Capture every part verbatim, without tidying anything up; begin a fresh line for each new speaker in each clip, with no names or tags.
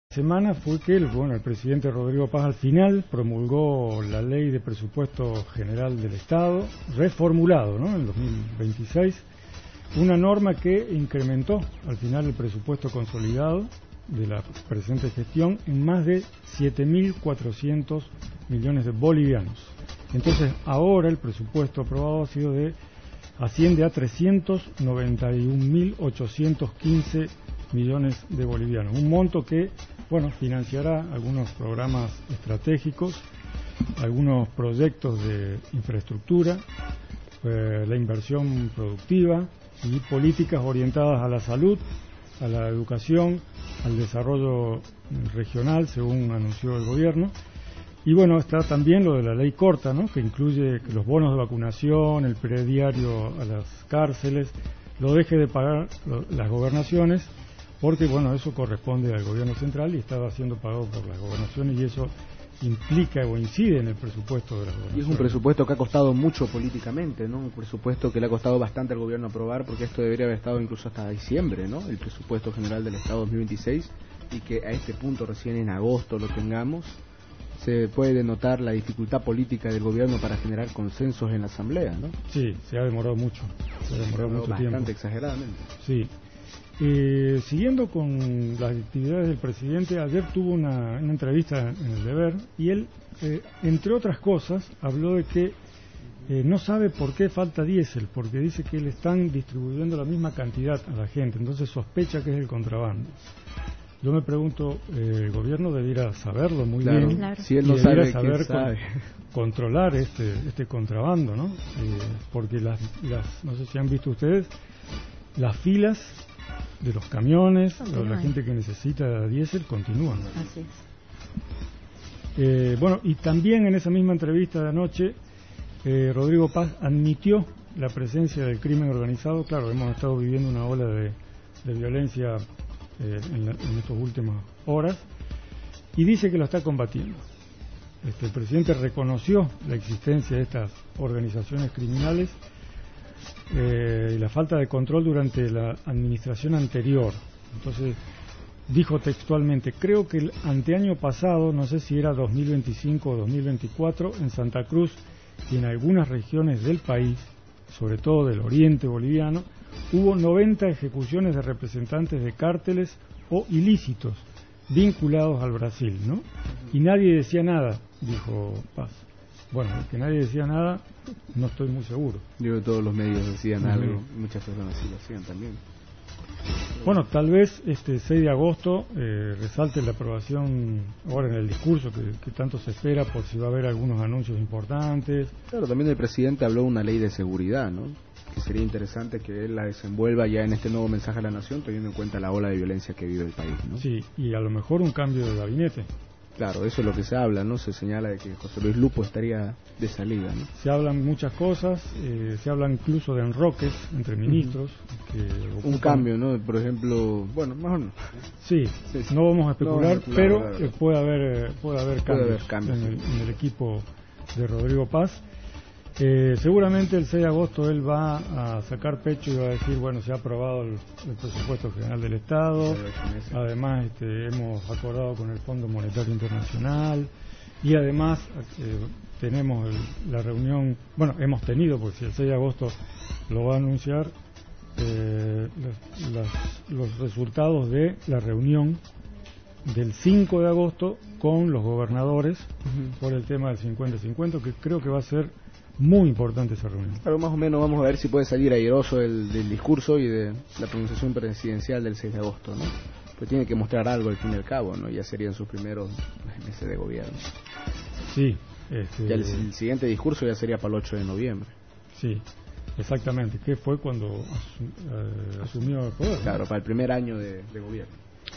Semana fue que el, bueno, el presidente Rodrigo Paz al final promulgó la ley de presupuesto general del Estado, reformulado, ¿no?, en dos mil veintiséis, una norma que incrementó al final el presupuesto consolidado de la presente gestión en más de siete mil cuatrocientos millones de bolivianos. Entonces ahora el presupuesto aprobado ha sido de asciende a trescientos noventa y un mil ochocientos quince millones de bolivianos, un monto que, bueno, financiará algunos programas estratégicos, algunos proyectos de infraestructura, eh, la inversión productiva y políticas orientadas a la salud, a la educación, al desarrollo regional, según anunció el gobierno. Y bueno, está también lo de la ley corta, ¿no?, que incluye que los bonos de vacunación, el prediario a las cárceles, lo deje de pagar lo, las gobernaciones, porque bueno, eso corresponde al gobierno central y estaba siendo pagado por las gobernaciones y eso implica o incide en el presupuesto de las gobernaciones.
Y es un presupuesto que ha costado mucho políticamente, ¿no? Un presupuesto que le ha costado bastante al gobierno aprobar, porque esto debería haber estado incluso hasta diciembre, ¿no?, el presupuesto general del Estado dos mil veintiséis, y que a este punto recién en agosto lo tengamos. Se puede denotar la dificultad política del gobierno para generar consensos en la Asamblea, ¿no?
Sí, se ha demorado mucho, se ha demorado mucho
bastante
tiempo.
Bastante exageradamente.
Sí. Eh, siguiendo con las actividades del presidente, ayer tuvo una, una entrevista en El Deber y él, eh, entre otras cosas, habló de que eh, no sabe por qué falta diésel, porque dice que le están distribuyendo la misma cantidad a la gente, entonces sospecha que es el contrabando. Yo me pregunto, eh, el gobierno debiera saberlo muy
claro,
bien,
claro. Si él no
debiera
sabe,
saber
sabe?
Con, controlar este este contrabando, ¿no? Eh, porque las, las, no sé si han visto ustedes, las filas de los camiones, o la gente que necesita diésel continúan.
Así es.
Eh, bueno, y también en esa misma entrevista de anoche, eh, Rodrigo Paz admitió la presencia del crimen organizado. Claro, hemos estado viviendo una ola de, de violencia eh, en, la, en estas últimas horas, y dice que lo está combatiendo. Este, el presidente reconoció la existencia de estas organizaciones criminales eh, y la falta de control durante la administración anterior. Entonces dijo textualmente: creo que el anteaño pasado, no sé si era dos mil veinticinco o dos mil veinticuatro, en Santa Cruz y en algunas regiones del país, sobre todo del oriente boliviano, hubo noventa ejecuciones de representantes de cárteles o ilícitos vinculados al Brasil, ¿no? Y nadie decía nada, dijo Paz. Bueno, que nadie decía nada, no estoy muy seguro.
Yo creo que todos los medios decían
uh-huh.
algo, muchas personas sí lo hacían también.
Bueno, tal vez este seis de agosto eh, resalte la aprobación ahora en el discurso que, que tanto se espera, por si va a haber algunos anuncios importantes.
Claro, también el presidente habló de una ley de seguridad, ¿no?, que sería interesante que él la desenvuelva ya en este nuevo mensaje a la nación, teniendo en cuenta la ola de violencia que vive el país, ¿no?
Sí, y a lo mejor un cambio de gabinete.
Claro, eso es lo que se habla, ¿no? Se señala de que José Luis Lupo estaría de salida, ¿no?
Se hablan muchas cosas, eh, se habla incluso de enroques entre ministros. Uh-huh. que
ocupan... Un cambio, ¿no? Por ejemplo, bueno, mejor no.
Sí, sí, sí. no vamos a especular, no vamos a especular pero claro. eh, puede haber eh, puede haber cambios,
puede haber cambios
en, el,
sí.
en el equipo de Rodrigo Paz. Eh, seguramente el seis de agosto él va a sacar pecho y va a decir, bueno, se ha aprobado el, el presupuesto general del Estado, además este, hemos acordado con el Fondo Monetario Internacional y además eh, tenemos el, la reunión, bueno, hemos tenido, porque si el seis de agosto lo va a anunciar, eh, las, las, los resultados de la reunión del cinco de agosto con los gobernadores uh-huh. por el tema del cincuenta cincuenta, que creo que va a ser muy importante esa reunión.
Claro, más o menos vamos a ver si puede salir airoso el, del discurso y de la pronunciación presidencial del seis de agosto, ¿no? Pues tiene que mostrar algo al fin y al cabo, ¿no? Ya serían sus primeros meses de gobierno.
Sí. Este...
Ya el, el siguiente discurso ya sería para el ocho de noviembre.
Sí, exactamente, que fue cuando asum, eh, asumió el poder.
Claro, ¿no? Para el primer año de, de gobierno.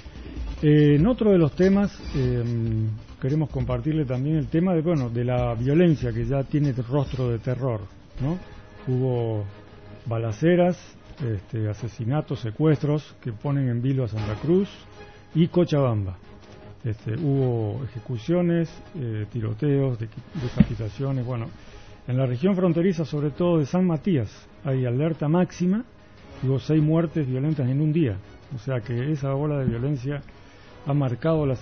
Eh, en otro de los temas, eh, queremos compartirle también el tema de, bueno, de la violencia que ya tiene rostro de terror, ¿no? Hubo balaceras, este, asesinatos, secuestros que ponen en vilo a Santa Cruz y Cochabamba. Este, hubo ejecuciones, eh, tiroteos, decapitaciones. Bueno, en la región fronteriza, sobre todo de San Matías, hay alerta máxima y hubo seis muertes violentas en un día. O sea que esa ola de violencia ha marcado la